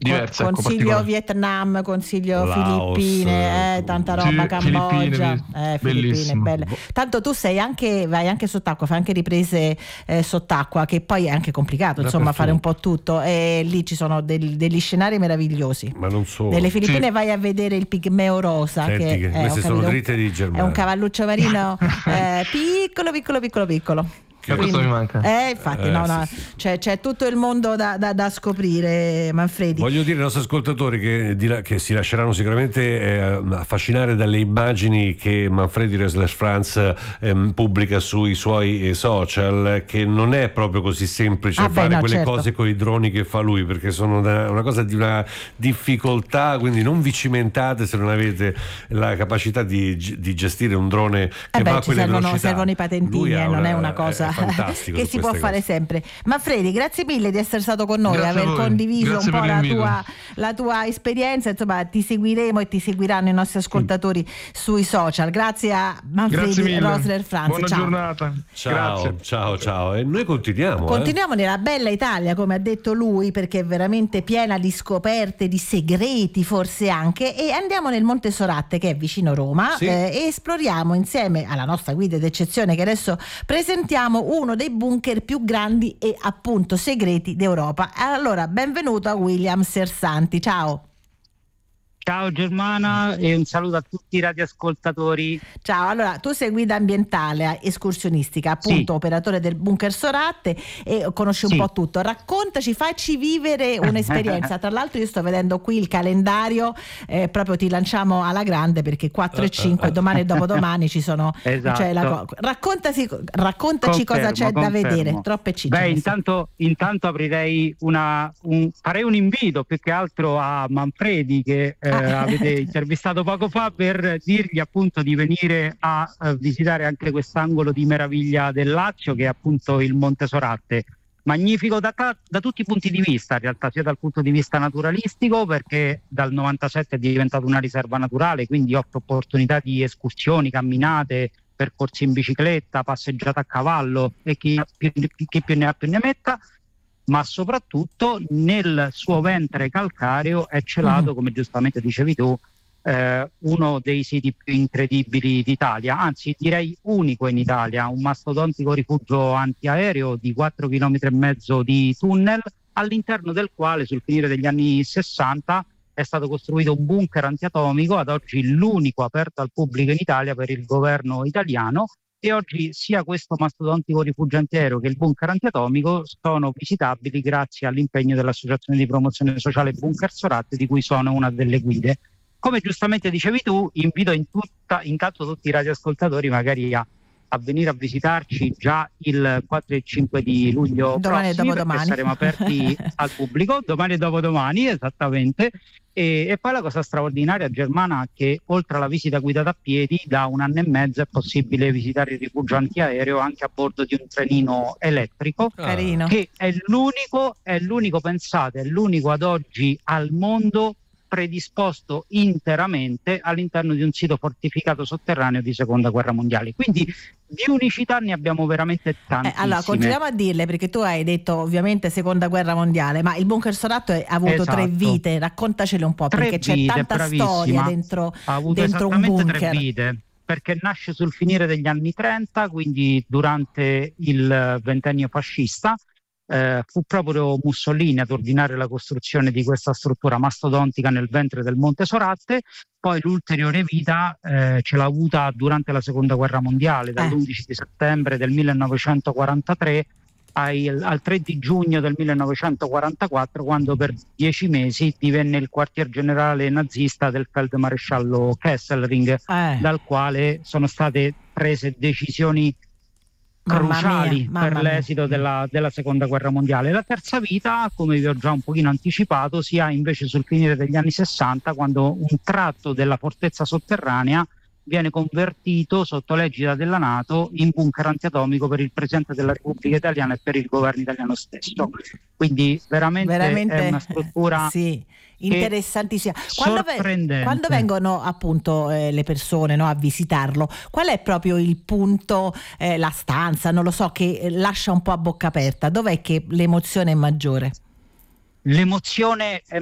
diverse, consiglio Vietnam, consiglio Laos, Filippine, tanta roba, Cambogia, Filippine, bellissimo. belle. Tanto tu vai anche sott'acqua, fai anche riprese sott'acqua, che poi è anche complicato, insomma, fare un po' tutto, e lì ci sono degli scenari meravigliosi. Ma non solo. Nelle Filippine vai a vedere il pigmeo rosa. Senti, che queste sono dritte di Germania. È un cavalluccio marino piccolo. Questo mi manca. Infatti, sì. C'è tutto il mondo da scoprire, Manfredi. Voglio dire ai nostri ascoltatori che si lasceranno sicuramente affascinare dalle immagini che Manfredi Resler-Franz pubblica sui suoi social, che non è proprio così semplice fare quelle cose con i droni che fa lui, perché sono una cosa di una difficoltà, quindi non vi cimentate se non avete la capacità di gestire un drone che va a quelle velocità. Servono i patentini, non è una cosa fantastico che si può fare sempre. Manfredi, grazie mille di essere stato con noi, grazie aver condiviso grazie un po' la tua esperienza. Insomma, ti seguiremo e ti seguiranno i nostri ascoltatori sui social. Grazie a Manfredi Resler-Franz. Buona giornata. Ciao. E noi continuiamo nella bella Italia, come ha detto lui, perché è veramente piena di scoperte, di segreti forse anche, e andiamo nel Monte Soracte, che è vicino Roma, e esploriamo insieme alla nostra guida d'eccezione, che adesso presentiamo, uno dei bunker più grandi e appunto segreti d'Europa. Allora, benvenuto a William Sersanti, ciao. Ciao Germana e un saluto a tutti i radioascoltatori. Ciao, allora tu sei guida ambientale escursionistica, appunto operatore del bunker Soracte, e conosci un po' tutto. Raccontaci, facci vivere un'esperienza. Tra l'altro io sto vedendo qui il calendario, proprio ti lanciamo alla grande, perché 4 e 5 domani e dopodomani ci sono. Esatto. Raccontaci cosa c'è da vedere. Troppe cicce. Beh, intanto aprirei farei un invito più che altro a Manfredi, che avete intervistato poco fa, per dirgli appunto di venire a visitare anche quest'angolo di meraviglia del Lazio, che è appunto il Monte Soracte. Magnifico da tutti i punti di vista, in realtà, sia dal punto di vista naturalistico, perché dal 97 è diventato una riserva naturale, quindi offre opportunità di escursioni, camminate, percorsi in bicicletta, passeggiate a cavallo, e chi più ne ha più ne metta. Ma soprattutto nel suo ventre calcareo è celato, come giustamente dicevi tu, uno dei siti più incredibili d'Italia, anzi direi unico in Italia, un mastodontico rifugio antiaereo di 4,5 km di tunnel, all'interno del quale sul finire degli anni 60 è stato costruito un bunker antiatomico, ad oggi l'unico aperto al pubblico in Italia per il governo italiano. E oggi sia questo mastodontico rifugio antiaereo che il bunker antiatomico sono visitabili grazie all'impegno dell'Associazione di Promozione Sociale Bunker Soracte, di cui sono una delle guide. Come giustamente dicevi tu, invito intanto tutti i radioascoltatori magari a venire a visitarci già il 4 e 5 di luglio prossimi, perché saremo aperti al pubblico, domani e dopodomani, esattamente. E poi la cosa straordinaria, Germana, è che oltre alla visita guidata a piedi, da 1 anno e mezzo è possibile visitare il rifugio antiaereo anche a bordo di un trenino elettrico, che è l'unico, pensate, è l'unico ad oggi al mondo predisposto interamente all'interno di un sito fortificato sotterraneo di seconda guerra mondiale. Quindi di unicità ne abbiamo veramente tantissime. Allora continuiamo a dirle, perché tu hai detto ovviamente seconda guerra mondiale, ma il bunker Soracte ha avuto 3 vite, raccontacele un po', perché c'è tanta storia dentro un bunker. 3 vite, perché nasce sul finire degli anni 30, quindi durante il ventennio fascista. Fu proprio Mussolini ad ordinare la costruzione di questa struttura mastodontica nel ventre del Monte Soracte. Poi l'ulteriore vita ce l'ha avuta durante la seconda guerra mondiale, dall'11 di settembre del 1943 al 3 di giugno del 1944, quando per 10 mesi divenne il quartier generale nazista del feldmaresciallo Kesselring, dal quale sono state prese decisioni cruciali per l'esito della seconda guerra mondiale. La terza vita, come vi ho già un pochino anticipato, si ha invece sul finire degli anni 60, quando un tratto della fortezza sotterranea viene convertito sotto l'egida della NATO in bunker antiatomico per il Presidente della Repubblica Italiana e per il governo italiano stesso. Quindi veramente è una struttura interessantissima. Quando vengono appunto le persone a visitarlo, qual è proprio il punto, la stanza, non lo so, che lascia un po' a bocca aperta? Dov'è che l'emozione è maggiore? L'emozione è